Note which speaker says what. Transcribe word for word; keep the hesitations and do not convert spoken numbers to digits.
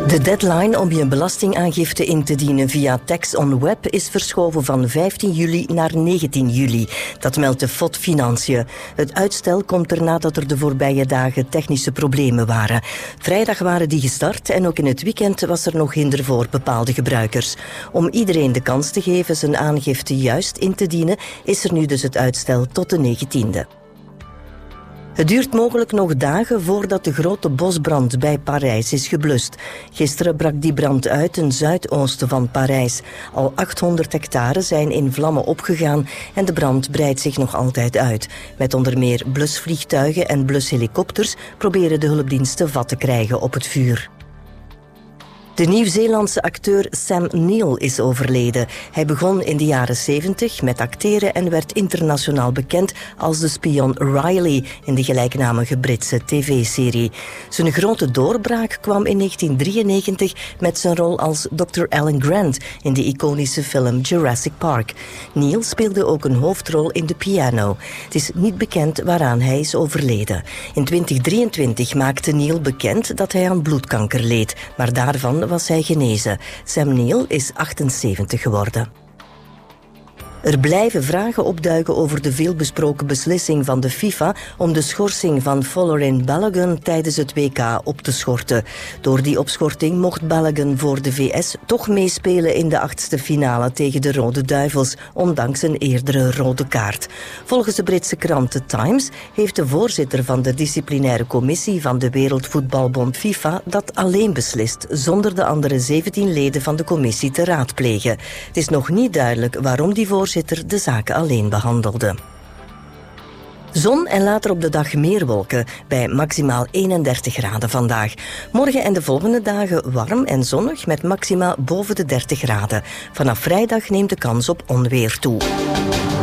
Speaker 1: De deadline om je belastingaangifte in te dienen via Tax on Web is verschoven van vijftien juli naar negentien juli. Dat meldt de F O D Financiën. Het uitstel komt er nadat er de voorbije dagen technische problemen waren. Vrijdag waren die gestart en ook in het weekend was er nog hinder voor bepaalde gebruikers. Om iedereen de kans te geven zijn aangifte juist in te dienen, is er nu dus het uitstel tot de negentiende. Het duurt mogelijk nog dagen voordat de grote bosbrand bij Parijs is geblust. Gisteren brak die brand uit ten zuidoosten van Parijs. Al achthonderd hectare zijn in vlammen opgegaan en de brand breidt zich nog altijd uit. Met onder meer blusvliegtuigen en blushelikopters proberen de hulpdiensten vat te krijgen op het vuur. De Nieuw-Zeelandse acteur Sam Neill is overleden. Hij begon in de jaren zeventig met acteren en werd internationaal bekend als de spion Riley in de gelijknamige Britse tv-serie. Zijn grote doorbraak kwam in negentien drieënnegentig met zijn rol als dokter Alan Grant in de iconische film Jurassic Park. Neill speelde ook een hoofdrol in The Piano. Het is niet bekend waaraan hij is overleden. In twintig drieëntwintig maakte Neill bekend dat hij aan bloedkanker leed, maar daarvan was hij genezen. Sam Neill is achtenzeventig geworden. Er blijven vragen opduiken over de veelbesproken beslissing van de FIFA om de schorsing van Folarin Balogun tijdens het W K op te schorten. Door die opschorting mocht Balogun voor de V S toch meespelen in de achtste finale tegen de Rode Duivels, ondanks een eerdere rode kaart. Volgens de Britse krant The Times heeft de voorzitter van de disciplinaire commissie van de Wereldvoetbalbond FIFA dat alleen beslist, zonder de andere zeventien leden van de commissie te raadplegen. Het is nog niet duidelijk waarom die voorzitter de zaken alleen behandelde. Zon en later op de dag meer wolken, bij maximaal eenendertig graden vandaag. Morgen en de volgende dagen warm en zonnig met maxima boven de dertig graden. Vanaf vrijdag neemt de kans op onweer toe.